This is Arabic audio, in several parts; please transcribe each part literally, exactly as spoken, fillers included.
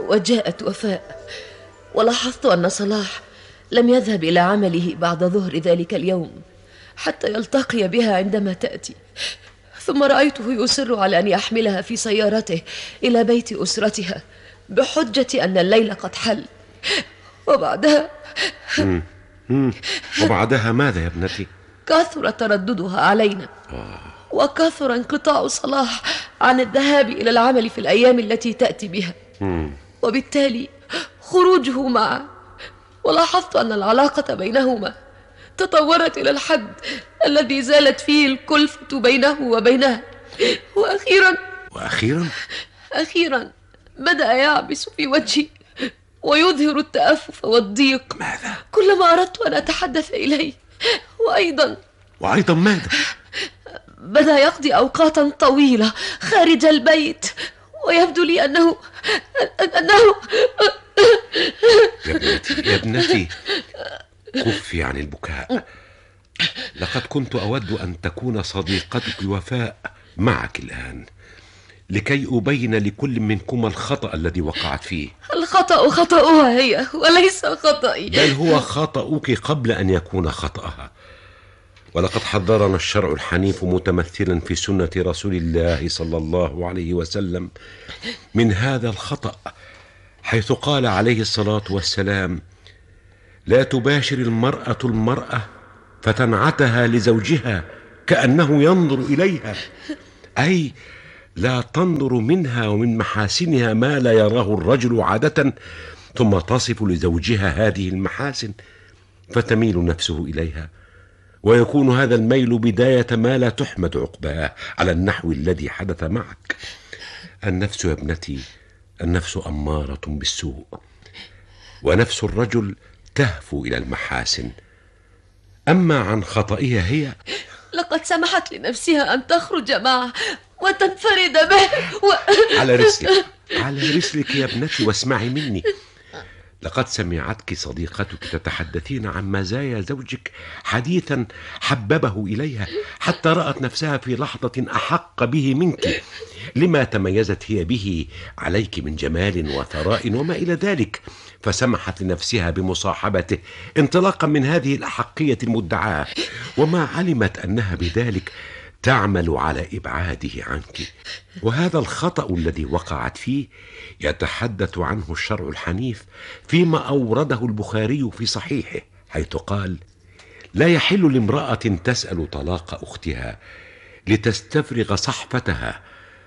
وجاءت وفاء، ولاحظت أن صلاح لم يذهب إلى عمله بعد ظهر ذلك اليوم حتى يلتقي بها عندما تأتي، ثم رأيته يصر على أن يحملها في سيارته إلى بيت أسرتها بحجة أن الليل قد حل. وبعدها مم. مم. وبعدها ماذا يا ابنتي؟ كثر ترددها علينا، وكثر انقطاع صلاح عن الذهاب إلى العمل في الأيام التي تأتي بها، مم. وبالتالي خروجه معه. ولاحظت أن العلاقة بينهما تطورت إلى الحد الذي زالت فيه الكلفة بينه وبينها. وأخيرا وأخيرا أخيرا بدأ يعبس في وجهي ويظهر التأفف والضيق. ماذا؟ كلما أردت أن أتحدث إليه. وأيضا وأيضا ماذا؟ بدأ يقضي أوقاتا طويلة خارج البيت، ويبدو لي أنه أنه يا ابنتي يا ابنتي كفي عن البكاء. لقد كنت أود أن تكون صديقتك وفاء معك الآن لكي أبين لكل منكما الخطأ الذي وقعت فيه. الخطأ خطأها هي وليس خطئي. بل هو خطأك قبل أن يكون خطأها. ولقد حذرنا الشرع الحنيف متمثلا في سنة رسول الله صلى الله عليه وسلم من هذا الخطأ، حيث قال عليه الصلاة والسلام: لا تباشر المرأة المرأة فتنعتها لزوجها كأنه ينظر إليها، أي لا تنظر منها ومن محاسنها ما لا يراه الرجل عادة، ثم تصف لزوجها هذه المحاسن فتميل نفسه إليها، ويكون هذا الميل بداية ما لا تحمد عقباه على النحو الذي حدث معك. النفس يا ابنتي، النفس أمارة بالسوء، ونفس الرجل تهفو إلى المحاسن. أما عن خطئها هي، لقد سمحت لنفسها أن تخرج معه وتنفرد به و... على رسلك على رسلك يا ابنتي، واسمعي مني. لقد سمعتك صديقتك تتحدثين عن مزايا زوجك حديثا حببه إليها، حتى رأت نفسها في لحظة أحق به منك لما تميزت هي به عليك من جمال وثراء وما إلى ذلك، فسمحت لنفسها بمصاحبته انطلاقا من هذه الأحقية المدعاة، وما علمت أنها بذلك تعمل على إبعاده عنك. وهذا الخطأ الذي وقعت فيه يتحدث عنه الشرع الحنيف فيما أورده البخاري في صحيحه، حيث قال: لا يحل لامرأة تسأل طلاق أختها لتستفرغ صحفتها،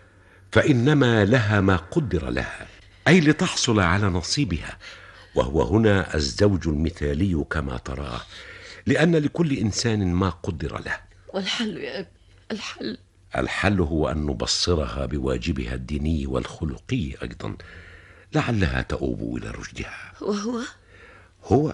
فإنما لها ما قدر لها، أي لتحصل على نصيبها، وهو هنا الزوج المثالي كما تراه، لأن لكل إنسان ما قدر له. والحل يا أبي، الحل الحل هو أن نبصرها بواجبها الديني والخلقي أيضا، لعلها تؤوب إلى رشدها. وهو هو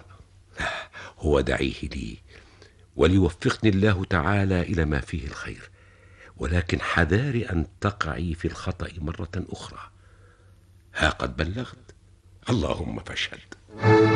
هو دعيه لي وليوفقني الله تعالى إلى ما فيه الخير، ولكن حذاري أن تقعي في الخطأ مرة أخرى. ها قد بلغت، اللهم فاشهد.